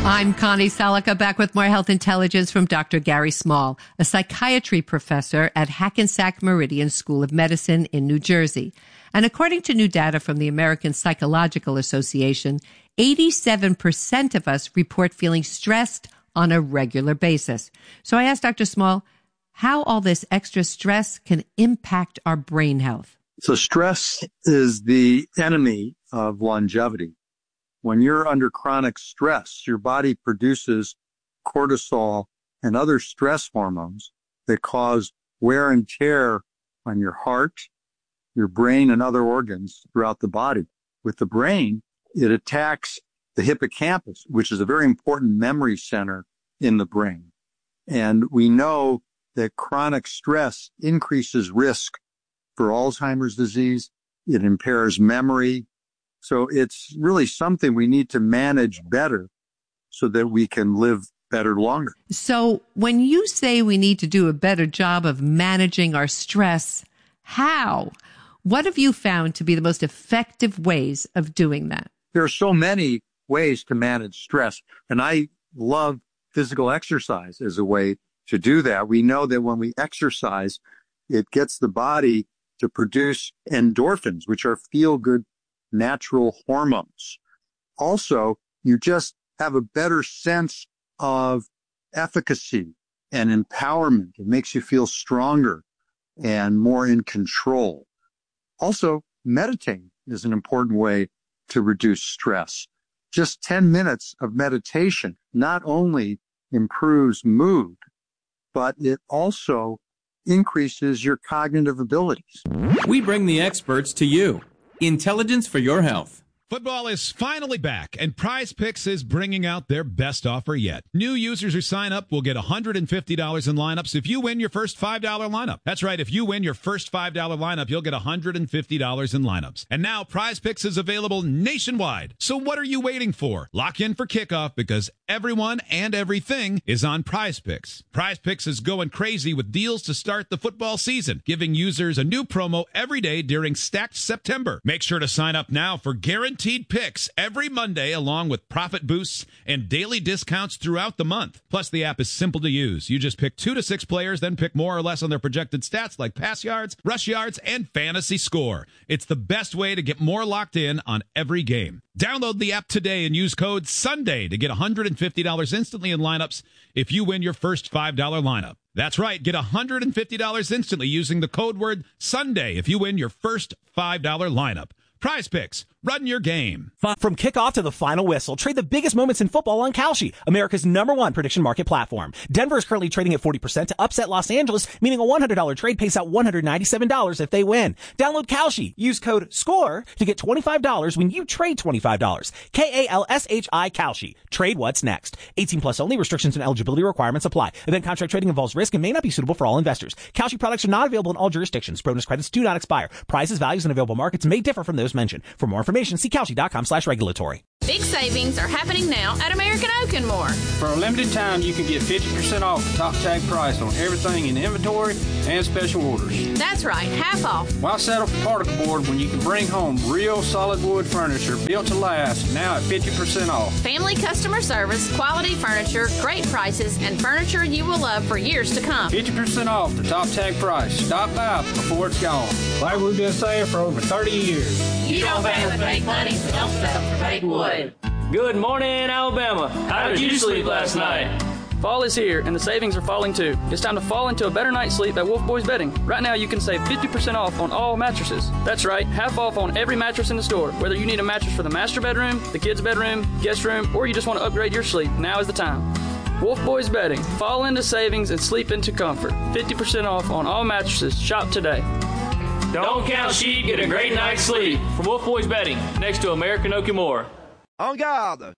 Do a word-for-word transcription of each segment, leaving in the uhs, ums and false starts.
I'm Connie Salika, back with more health intelligence from Doctor Gary Small, a psychiatry professor at Hackensack Meridian School of Medicine in New Jersey. And according to new data from the American Psychological Association, eighty-seven percent of us report feeling stressed on a regular basis. So I asked Doctor Small how all this extra stress can impact our brain health. So stress is the enemy of longevity. When you're under chronic stress, your body produces cortisol and other stress hormones that cause wear and tear on your heart, your brain, and other organs throughout the body. With the brain, it attacks the hippocampus, which is a very important memory center in the brain. And we know that chronic stress increases risk for Alzheimer's disease. It impairs memory. So it's really something we need to manage better so that we can live better longer. So when you say we need to do a better job of managing our stress, how? What have you found to be the most effective ways of doing that? There are so many ways to manage stress, and I love physical exercise as a way to do that. We know that when we exercise, it gets the body to produce endorphins, which are feel-good natural hormones. Also, you just have a better sense of efficacy and empowerment. It makes you feel stronger and more in control. Also, meditating is an important way to reduce stress. Just ten minutes of meditation not only improves mood, but it also increases your cognitive abilities. We bring the experts to you. Intelligence for your health. Football is finally back, and Prize Picks is bringing out their best offer yet. New users who sign up will get one hundred fifty dollars in lineups if you win your first five dollar lineup. That's right, if you win your first five dollar lineup, you'll get one hundred fifty dollars in lineups. And now Prize Picks is available nationwide. So what are you waiting for? Lock in for kickoff because everyone and everything is on Prize Picks. Prize Picks is going crazy with deals to start the football season, giving users a new promo every day during Stacked September. Make sure to sign up now for guaranteed picks every Monday, along with profit boosts and daily discounts throughout the month. Plus, the app is simple to use. You just pick two to six players, then pick more or less on their projected stats like pass yards, rush yards, and fantasy score. It's the best way to get more locked in on every game. Download the app today and use code SUNDAY to get one hundred fifty dollars instantly in lineups if you win your first five dollar lineup. That's right, get one hundred fifty dollars instantly using the code word SUNDAY if you win your first five dollar lineup. Prize Picks. Run your game. From kickoff to the final whistle, trade the biggest moments in football on Kalshi, America's number one prediction market platform. Denver is currently trading at forty percent to upset Los Angeles, meaning a one hundred dollars trade pays out one hundred ninety-seven dollars if they win. Download Kalshi. Use code SCORE to get twenty-five dollars when you trade twenty-five dollars. K A L S H I Kalshi. Trade what's next. eighteen plus only. Restrictions and eligibility requirements apply. Event contract trading involves risk and may not be suitable for all investors. Kalshi products are not available in all jurisdictions. Bonus credits do not expire. Prices, values, and available markets may differ from those mentioned. For more information, see Kalshi dot com slash regulatory. Big savings are happening now at American Oak and More. For a limited time, you can get fifty percent off the top tag price on everything in inventory and special orders. That's right, half off. Why settle for particle board when you can bring home real solid wood furniture built to last, now at fifty percent off? Family customer service, quality furniture, great prices, and furniture you will love for years to come. fifty percent off the top tag price. Stop by before it's gone. Like we've been saying for over thirty years. You don't pay with fake money, so don't settle for fake wood. Good morning, Alabama. How did you sleep last night? Fall is here, and the savings are falling too. It's time to fall into a better night's sleep at Wolf Boys Bedding. Right now, you can save fifty percent off on all mattresses. That's right, half off on every mattress in the store. Whether you need a mattress for the master bedroom, the kids' bedroom, guest room, or you just want to upgrade your sleep, now is the time. Wolf Boys Bedding. Fall into savings and sleep into comfort. fifty percent off on all mattresses. Shop today. Don't count sheep, get a great night's sleep. From Wolf Boys Bedding, next to American Oak and More. En garde!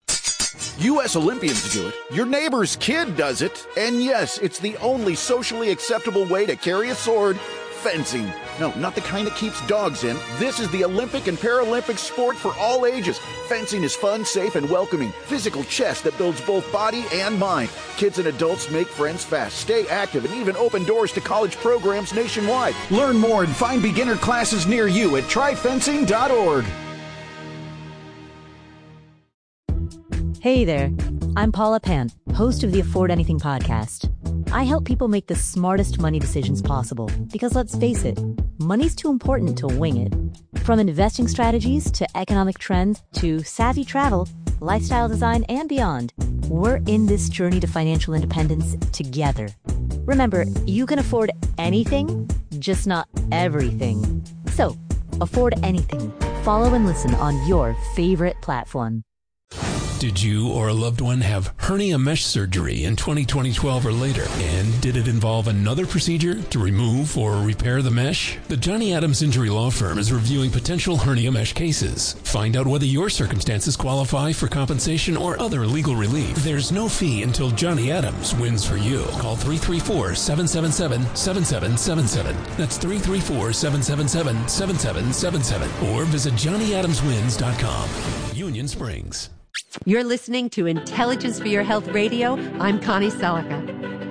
U S Olympians do it, your neighbor's kid does it, and yes, it's the only socially acceptable way to carry a sword, fencing. No, not the kind that keeps dogs in. This is the Olympic and Paralympic sport for all ages. Fencing is fun, safe, and welcoming. Physical chess that builds both body and mind. Kids and adults make friends fast, stay active, and even open doors to college programs nationwide. Learn more and find beginner classes near you at try fencing dot org. Hey there. I'm Paula Pant, host of the Afford Anything podcast. I help people make the smartest money decisions possible because, let's face it, money's too important to wing it. From investing strategies to economic trends to savvy travel, lifestyle design, and beyond, we're in this journey to financial independence together. Remember, you can afford anything, just not everything. So, afford anything. Follow and listen on your favorite platform. Did you or a loved one have hernia mesh surgery in twenty twenty, twelve or later? And did it involve another procedure to remove or repair the mesh? The Johnny Adams Injury Law Firm is reviewing potential hernia mesh cases. Find out whether your circumstances qualify for compensation or other legal relief. There's no fee until Johnny Adams wins for you. Call three three four, seven seven seven, seven seven seven seven. That's three three four, seven seven seven, seven seven seven seven. Or visit johnny adams wins dot com. Union Springs. You're listening to Intelligence for Your Health Radio. I'm Connie Selica.